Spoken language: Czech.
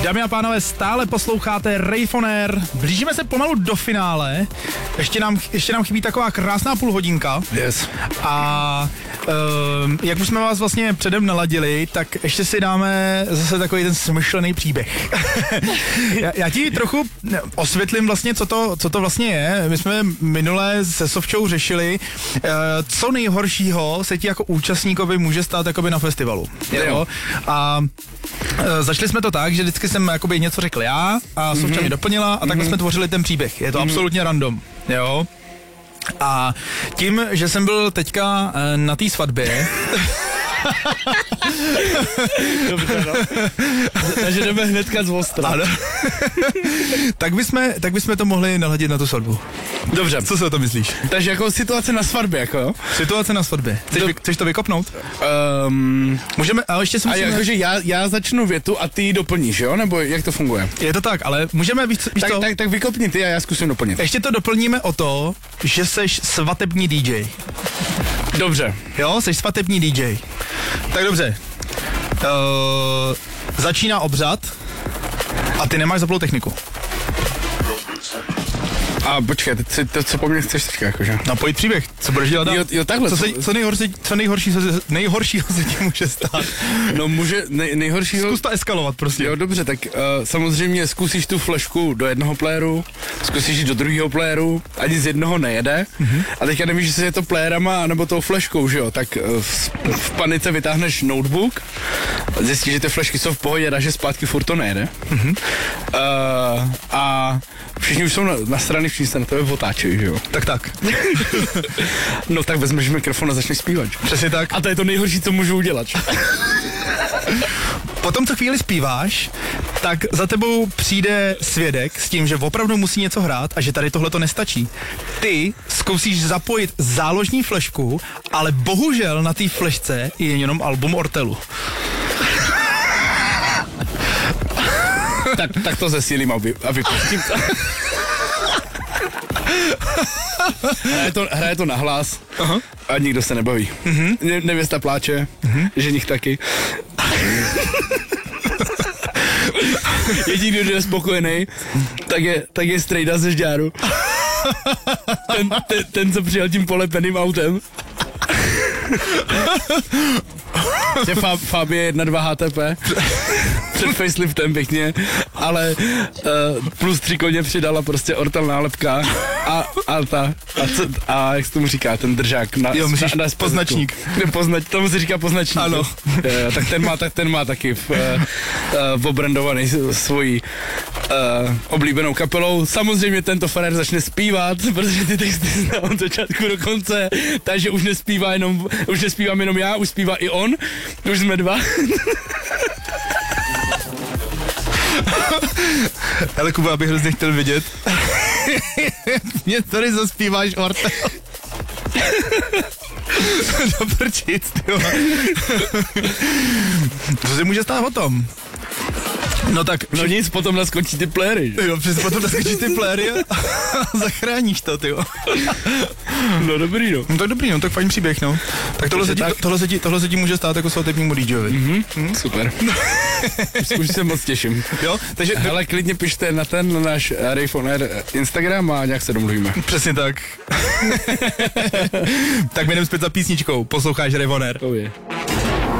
Dámy a pánové, stále posloucháte Rave on Air. Blížíme se pomalu do finále. Ještě nám chybí taková krásná půlhodinka. Yes. A jak už jsme vás vlastně předem naladili, tak ještě si dáme zase takový ten smyšlený příběh. já ti trochu osvětlím vlastně, co to vlastně je. My jsme minule se Sovčou řešili, co nejhoršího se ti jako účastníkovi může stát jakoby na festivalu. Jo? A začali jsme to tak, že vždycky jsem jakoby něco řekl já a Sovča mě doplnila a takhle jsme tvořili ten příběh. Je to absolutně random. Jo? A tím, že jsem byl teďka na té svatbě... Dobře, no. Takže jdeme hnedka z ostra. tak bychom to mohli naladit na tu svatbu. Dobře. Co si o to myslíš? Takže jako situace na svatbě, jako jo? Situace na svatbě. Chceš to vykopnout? Můžeme, ale ještě si musíme... A jakože já začnu větu a ty ji doplníš, jo? Nebo jak to funguje? Je to tak, ale můžeme víc to... Tak vykopni ty a já zkusím doplnit. Ještě to doplníme o to, že seš svatební DJ. Dobře. Jo, seš svatební DJ. Tak dobře. Začíná obřad a ty nemáš zaplou techniku. A počkej, co po mně chceš teďka, jakože? No pojď příběh, co budeš dělat dál? Jo, takhle. Co nejhoršího se ti může stát? No může, nejhoršího... Zkus to eskalovat prostě. Jo, dobře, tak samozřejmě zkusíš tu flešku do jednoho playeru, zkusíš do druhého playeru, ani z jednoho nejede. A teďka nevíš, jestli je to playerama nebo tou fleškou, že jo? Tak v panice vytáhneš notebook, zjistíš, že ty flešky jsou v pohodě, a že zpátky furt to nejede. A všichni už jsou na strany, všichni se na tebe otáčejí, že jo? Tak. No tak vezmeš mikrofon a začneš zpívat. Přesně tak. A to je to nejhorší, co můžu udělat. Potom, co chvíli zpíváš, tak za tebou přijde svědek s tím, že opravdu musí něco hrát a že tady tohle to nestačí. Ty zkusíš zapojit záložní flešku, ale bohužel na té flešce je jenom album Ortelu. tak to zesílím a vypustím to. Hraje to na hlas a nikdo se nebaví. Nevěsta pláče, ženich taky. Jediný, kdo je spokojený, tak je strejda ze Žďáru. Ten, co přijel tím polepeným autem. Je Fabie 1.2 HTP před faceliftem pěkně, ale plus 3 koně přidala prostě Ortel nálepka a jak se tomu říká, ten držák na poznačník. Tomu se říká poznačník. Ano. Tak ten má taky obrandovaný svojí oblíbenou kapelou. Samozřejmě tento farér začne zpívat, protože ty texty zná od začátku do konce, takže už nespívám jenom já, už zpívá i on, už jsme dva. Ale Kuba, abych hrozně chtěl vidět. Mě tady zaspíváš Ortel. Do prčic, tyjo. Co se může stát o tom? No tak... No nic, potom naskočí ty playery. Jo, přesně potom naskočí ty playery a zachráníš to, tyjo. No dobrý, no. No tak dobrý, no, tak fajn příběh, no. Tak tohle se ti může stát jako svatebnímu DJovi. Super. Už se moc těším. Jo, takže... Hele, klidně pište na náš Rave on Air Instagram a nějak se domluvíme. Přesně tak. Tak my jdeme zpět za písničkou. Posloucháš Rave on Air. Oh yeah.